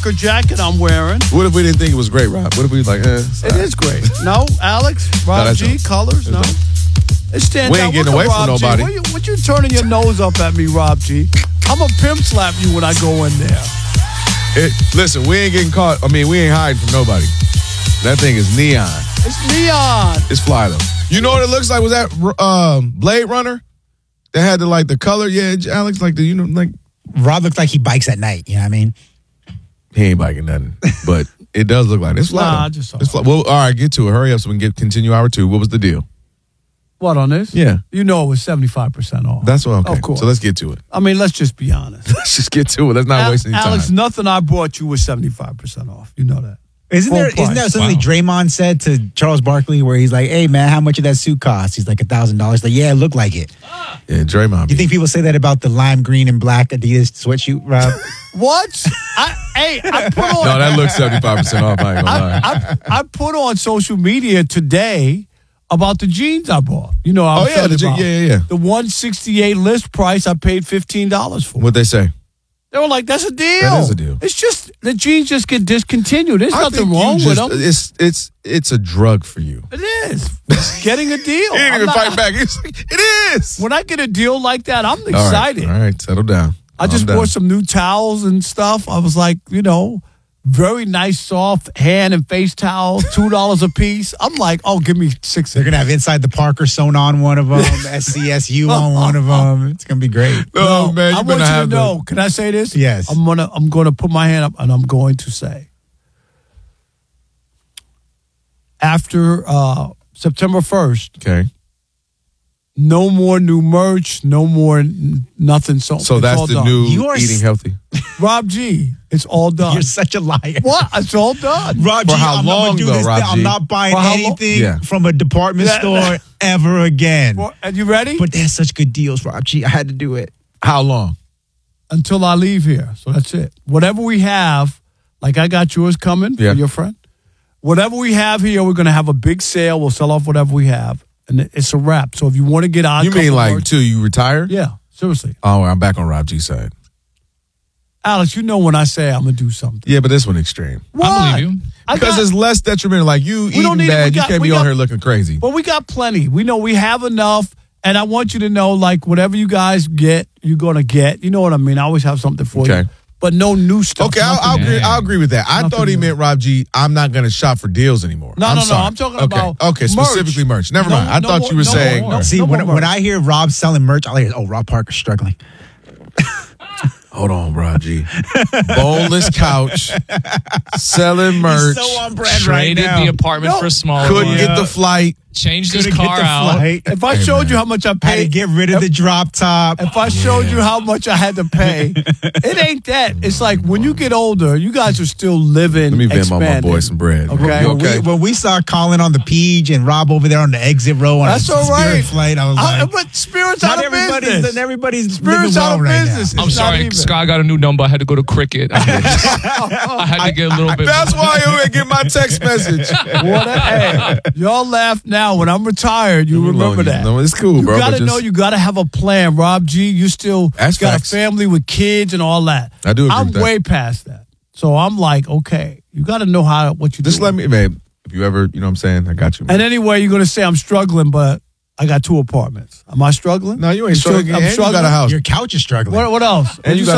trucker jacket I'm wearing. What if we didn't think it was great, Rob? What if we like, It is great. No, Alex, Rob G, colors, no. It stands we ain't out. getting away from nobody. What you turning your nose up at me, Rob G? I'm a pimp slap you when I go in there. Listen, we ain't getting caught. I mean, we ain't hiding from nobody. That thing is neon. It's neon. It's fly, though. You know what it looks like? Was that Blade Runner? That had the color? Yeah, Alex, Rob looks like he bikes at night. You know what I mean? He ain't biking nothing. But it does look like it. It's fly. Nah, I just saw it's fly. Well, all right, get to it. Hurry up so we can continue hour 2. What was the deal? What, on this? Yeah. You know it was 75% off. That's what, okay. Of course. So let's get to it. I mean, let's just be honest. Let's just get to it. Let's not waste any time. Alex, nothing I brought you was 75% off. You know that. Isn't that something Draymond said to Charles Barkley where he's like, hey, man, how much did that suit cost? He's like $1,000. Like, yeah, it looked like it. Yeah, Draymond. You think people say that about the lime green and black Adidas sweatshirt, Rob? What? I put on... No, that looks 75% off. I ain't gonna lie. I put on social media today about the jeans I bought. You know, I was telling you about. Yeah. The 168 list price, I paid $15 for. What'd they say? They were like, that's a deal. That is a deal. It's just, the jeans just get discontinued. There's nothing wrong with them. It's a drug for you. It is. Getting a deal. He didn't even fight back. He's like, it is. When I get a deal like that, I'm excited. All right, settle down. I just bought some new towels and stuff. I was like, very nice, soft hand and face towels, $2 a piece. I'm like, oh, give me $6. They're going to have Inside the Parker sewn on one of them, SCSU on one of them. It's going to be great. Oh, man, I want you to know. Can I say this? Yes. I'm gonna put my hand up and I'm going to say, after September 1st, okay, no more new merch, no more nothing. So that's the done. new eating healthy. Rob G, it's all done. You're such a liar. What? It's all done. Rob G, I'm not gonna do this. I'm not buying anything from a department store ever again. Are you ready? But they have such good deals, Rob G. I had to do it. How long? Until I leave here. So that's it. Whatever we have, like I got yours coming for your friend. Whatever we have here, we're going to have a big sale. We'll sell off whatever we have. And it's a wrap. So if you want to get on, you mean like till you retire? Yeah, seriously. Oh, I'm back on Rob G's side. Alex, you know when I say I'm gonna do something. Yeah, but this one extreme. What? I believe you. Because it's less detrimental. Like you eating bad, you can't be on here looking crazy. But we got plenty. We know we have enough. And I want you to know, like, whatever you guys get, you're gonna get. You know what I mean? I always have something for you. But no new stuff. Okay, I'll agree with that. I thought he meant, Rob G, I'm not going to shop for deals anymore. No, I'm talking about Okay, specifically merch. Never mind. I thought you were saying. See, when I hear Rob selling merch, I hear, Rob Parker's struggling. Hold on, Rob G. Boneless couch, selling merch. He's so on brand Traded right now. the apartment for a smaller Couldn't one. get the flight. Changed his car out. If I showed you how much I paid. Had to get rid of the drop top. If I showed you how much I had to pay, it ain't that. It's like when you get older, you guys are still living. Let me vent my boy some bread. Okay. When we saw Colin on the Peach and Rob over there on the exit row on That's a all Spirit right. flight, I was like, but Spirit's out of business. Everybody's Spirit's living out well of right business. now. I'm sorry, Sky got a new number. I had to go to Cricket. I had to get a little bit. That's why you didn't get my text message. Hey, y'all laugh now. When I'm retired, you remember that. No, it's cool, bro. You gotta know you gotta have a plan, Rob G. You still got facts. a family with kids and all that. I do agree I'm with that. way past that. So I'm like, okay, you gotta know what you do. Just let me, babe. If you ever, you know what I'm saying, I got you. Man. And anyway, you're gonna say I'm struggling, but I got 2 apartments. Am I struggling? No, you ain't struggling. I'm And struggling. you got a house. Your couch is struggling. What else? And you got